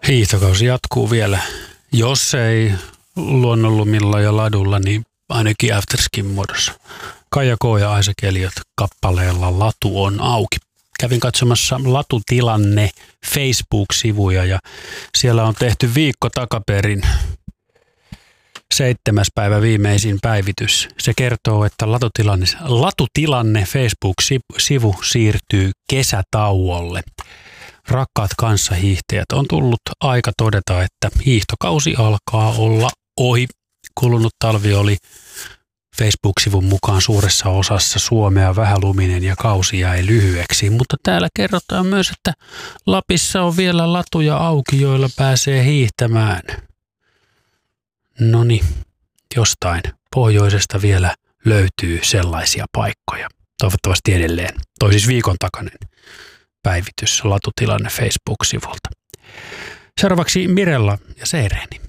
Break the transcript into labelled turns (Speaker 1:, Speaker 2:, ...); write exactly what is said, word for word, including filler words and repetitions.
Speaker 1: Hiihtokausi jatkuu vielä. Jos ei luonnonlumilla ja ladulla, niin ainakin afterskin muodossa. Kaija K. ja Isaac Elliot kappaleella Latu on auki. Kävin katsomassa Latutilanne Facebook-sivuja ja siellä on tehty viikko takaperin seitsemäs päivä viimeisin päivitys. Se kertoo, että Latutilanne, Latutilanne Facebook-sivu siirtyy kesätauolle. Rakkaat kanssahiihtäjät, on tullut aika todeta, että hiihtokausi alkaa olla ohi. Kulunut talvi oli Facebook-sivun mukaan suuressa osassa Suomea vähäluminen ja kausi jäi lyhyeksi, mutta täällä kerrotaan myös, että Lapissa on vielä latuja auki, joilla pääsee hiihtämään. Noniin, jostain pohjoisesta vielä löytyy sellaisia paikkoja. Toivottavasti edelleen. Toi siis viikon takainen päivitys Latutilanne Facebook-sivulta. Seuraavaksi Mirella ja Seireni.